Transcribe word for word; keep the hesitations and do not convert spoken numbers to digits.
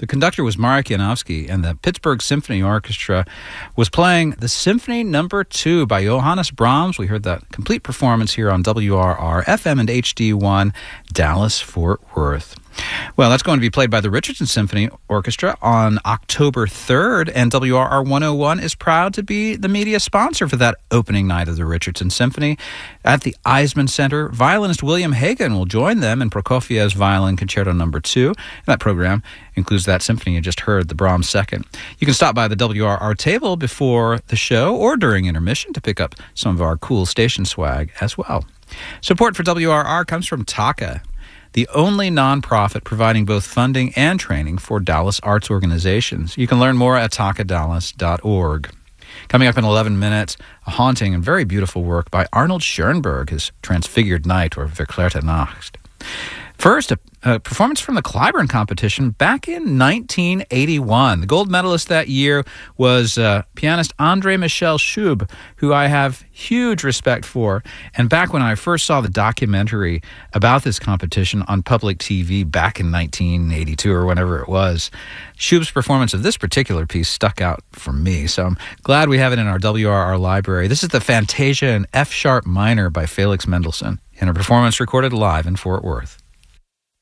The conductor was Marek Janowski, and the Pittsburgh Symphony Orchestra was playing the Symphony Number Two by Johannes Brahms. We heard that complete performance here on W R R F M and H D one, Dallas-Fort Worth. Well, that's going to be played by the Richardson Symphony Orchestra on October third, and W R R one oh one is proud to be the media sponsor for that opening night of the Richardson Symphony at the Eisman Center. Violinist William Hagen will join them in Prokofiev's Violin Concerto Number Two. And that program includes that symphony you just heard, the Brahms Second. You can stop by the W R R table before the show or during intermission to pick up some of our cool station swag as well. Support for W R R comes from Taka, the only nonprofit providing both funding and training for Dallas arts organizations. You can learn more at taka dallas dot org. Coming up in eleven minutes, a haunting and very beautiful work by Arnold Schoenberg, his Transfigured Night, or Verklärte Nacht. First, a, a performance from the Clyburn competition back in nineteen eighty-one. The gold medalist that year was uh, pianist André Michel Schub, who I have huge respect for. And back when I first saw the documentary about this competition on public T V back in nineteen eighty-two or whenever it was, Schub's performance of this particular piece stuck out for me. So I'm glad we have it in our W R R library. This is the Fantasia in F-sharp minor by Felix Mendelssohn in a performance recorded live in Fort Worth.